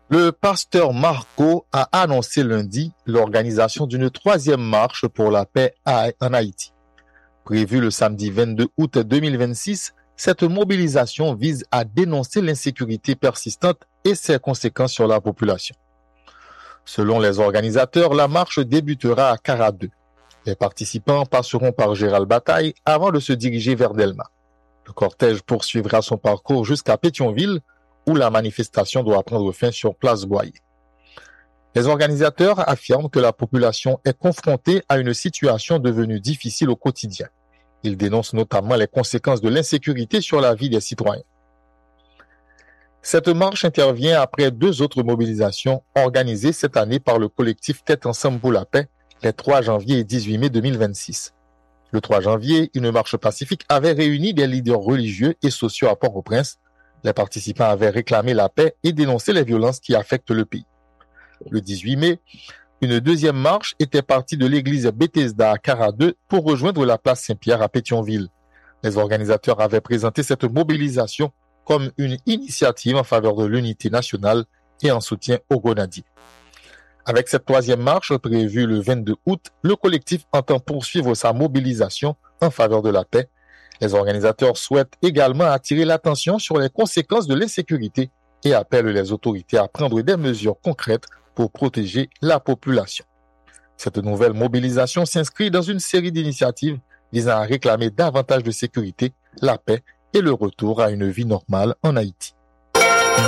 Le pasteur Marco a annoncé lundi l'organisation d'une troisième marche pour la paix en Haïti. Prévue le samedi 22 août 2026, cette mobilisation vise à dénoncer l'insécurité persistante et ses conséquences sur la population. Selon les organisateurs, la marche débutera à Cara 2. Les participants passeront par Gérald Bataille avant de se diriger vers Delma. Le cortège poursuivra son parcours jusqu'à Pétionville, où la manifestation doit prendre fin sur Place Boyer. Les organisateurs affirment que la population est confrontée à une situation devenue difficile au quotidien. Ils dénoncent notamment les conséquences de l'insécurité sur la vie des citoyens. Cette marche intervient après deux autres mobilisations organisées cette année par le collectif Tête Ensemble pour la paix les 3 janvier et 18 mai 2026. Le 3 janvier, une marche pacifique avait réuni des leaders religieux et sociaux à Port-au-Prince. Les participants avaient réclamé la paix et dénoncé les violences qui affectent le pays. Le 18 mai, une deuxième marche était partie de l'église Bethesda à Cara 2 pour rejoindre la place Saint-Pierre à Pétionville. Les organisateurs avaient présenté cette mobilisation comme une initiative en faveur de l'unité nationale et en soutien aux grenadiers. Avec cette troisième marche prévue le 22 août, le collectif entend poursuivre sa mobilisation en faveur de la paix. Les organisateurs souhaitent également attirer l'attention sur les conséquences de l'insécurité et appellent les autorités à prendre des mesures concrètes pour protéger la population. Cette nouvelle mobilisation s'inscrit dans une série d'initiatives visant à réclamer davantage de sécurité, la paix et le retour à une vie normale en Haïti.